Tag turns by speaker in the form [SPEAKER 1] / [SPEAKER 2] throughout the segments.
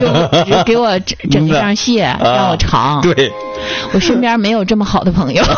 [SPEAKER 1] 给我整一上蟹，让我尝。
[SPEAKER 2] 对，
[SPEAKER 1] 我身边没有这么好的朋友。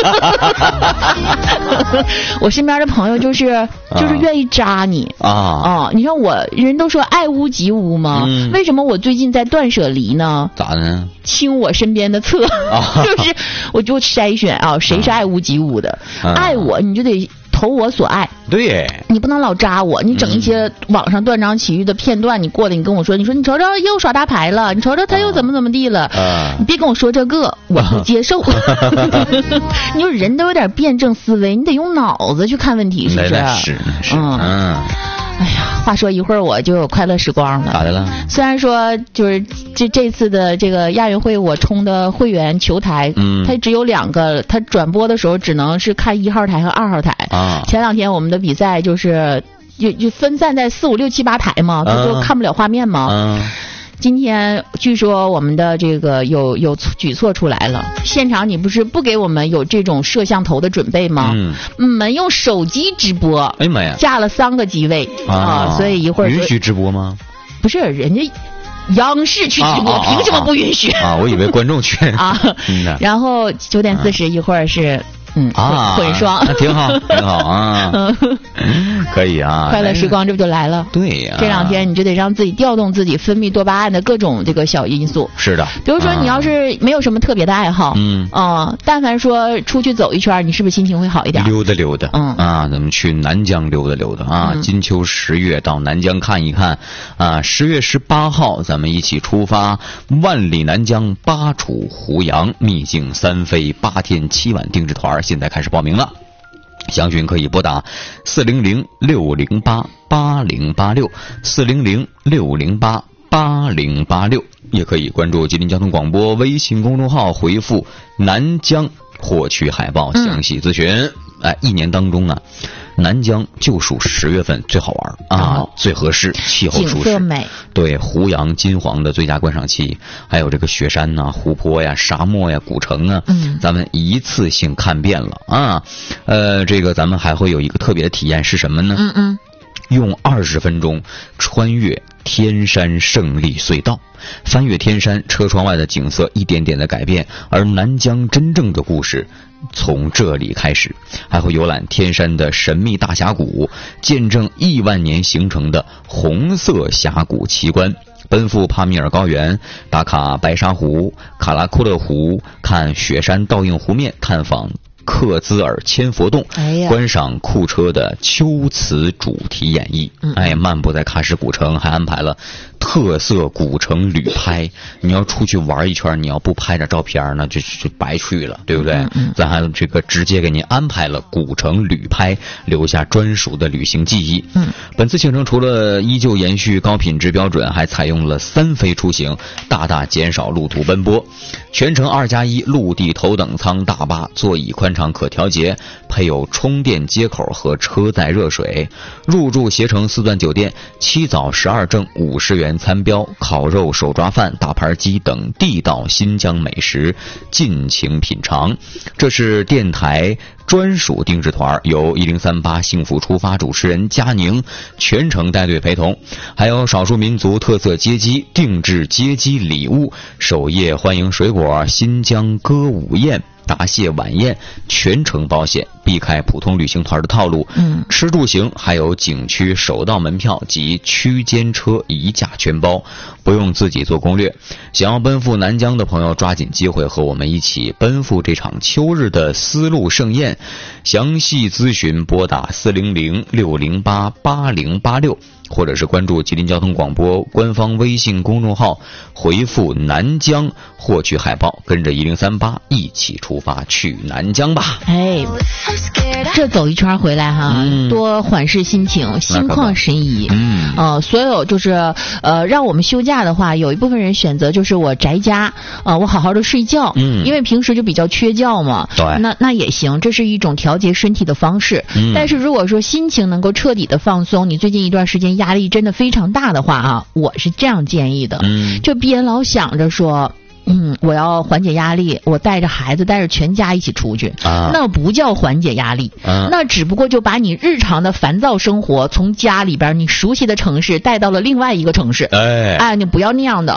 [SPEAKER 1] 我身边的朋友就是愿意扎你啊！你看人都说爱屋及乌嘛，为什么我最近在断舍离呢？
[SPEAKER 2] 咋的呢？
[SPEAKER 1] 清我身边的册，就是我就筛选谁是爱屋及乌的，爱我你就得投我所爱，
[SPEAKER 2] 对，
[SPEAKER 1] 你不能老扎我，你整一些网上断章取义的片段，你过来你跟我说，你瞅瞅又耍大牌了，你瞅瞅他又怎么地了，你别跟我说这个，我不接受。你说人都有点辩证思维，你得用脑子去看问题，是不是？
[SPEAKER 2] 是，
[SPEAKER 1] 哎呀，话说一会儿我就有快乐时光了。
[SPEAKER 2] 咋的了？
[SPEAKER 1] 虽然说就是这次的这个亚运会我充的会员球台，它只有2个，它转播的时候只能是看1号台和2号台。前2天我们的比赛就是就分散在4、5、6、7、8台嘛，就看不了画面嘛。今天据说我们的这个有举措出来了，现场你不是不给我们有这种摄像头的准备吗？我们用手机直播，
[SPEAKER 2] 哎妈呀，
[SPEAKER 1] 架了3个机位所以一会儿
[SPEAKER 2] 允许直播吗？
[SPEAKER 1] 不是，人家央视去直播，凭什么不允许？
[SPEAKER 2] 我以为观众去
[SPEAKER 1] 然后9点40一会儿是。混双，
[SPEAKER 2] 那挺好，挺好啊，可以啊，
[SPEAKER 1] 快乐时光这不就来了？
[SPEAKER 2] 对呀，
[SPEAKER 1] 这2天你就得让自己调动自己分泌多巴胺的各种这个小因素。
[SPEAKER 2] 是的，
[SPEAKER 1] 比如说你要是没有什么特别的爱好，但凡说出去走一圈，你是不是心情会好一点？
[SPEAKER 2] 溜达，咱们去南疆溜达啊，金秋10月到南疆看一看啊，10月18号咱们一起出发，万里南疆巴楚胡杨秘境3飞8天7晚定制团。现在开始报名了，详询可以拨打400-608-8086，400-608-8086，也可以关注吉林交通广播微信公众号，回复南疆获取海报详细咨询。一年当中啊，南疆就属10月份最好玩最合适，气候舒适，
[SPEAKER 1] 景色美。对，
[SPEAKER 2] 胡杨金黄的最佳观赏期，还有这个雪山湖泊呀、沙漠呀、古城咱们一次性看遍了这个咱们还会有一个特别的体验是什么呢？用20分钟穿越天山胜利隧道，翻越天山，车窗外的景色一点点的改变，而南疆真正的故事从这里开始。还会游览天山的神秘大峡谷，见证亿万年形成的红色峡谷奇观，奔赴帕米尔高原，打卡白沙湖、卡拉库勒湖，看雪山倒映湖面，探访克孜尔千佛洞，观赏库车的秋瓷主题演绎。漫步在喀什古城，还安排了特色古城旅拍。你要出去玩一圈，你要不拍点照片呢，就白去了，对不对？咱还这个直接给您安排了古城旅拍，留下专属的旅行记忆。本次行程除了依旧延续高品质标准，还采用了3飞出行，大大减少路途奔波。全程2+1陆地头等舱大巴，座椅宽敞可调节，配有充电接口和车载热水。入住携程4段酒店，7早12正50元餐标，烤肉、手抓饭、大盘鸡等地道新疆美食尽情品尝。这是电台专属定制团，由1038幸福出发主持人佳宁全程带队陪同，还有少数民族特色接机定制接机礼物，首页欢迎水果、新疆歌舞宴、答谢晚宴全程包险，避开普通旅行团的套路。吃住行还有景区首道门票及区间车一价全包，不用自己做攻略。想要奔赴南疆的朋友，抓紧机会和我们一起奔赴这场秋日的丝路盛宴。详细咨询拨打400-608-8086，或者是关注吉林交通广播官方微信公众号，回复南疆获取海报，跟着1038一起出发去南疆吧。
[SPEAKER 1] 这走一圈回来多缓释心情，心旷神怡。所有就是让我们休假的话，有一部分人选择就是我宅家我好好的睡觉，因为平时就比较缺觉嘛。对，那也行，这是一种调节身体的方式。但是如果说心情能够彻底的放松，你最近一段时间压力真的非常大的话我是这样建议的。就别老想着说我要缓解压力，我带着孩子带着全家一起出去那不叫缓解压力那只不过就把你日常的烦躁生活从家里边你熟悉的城市带到了另外一个城市。你不要那样的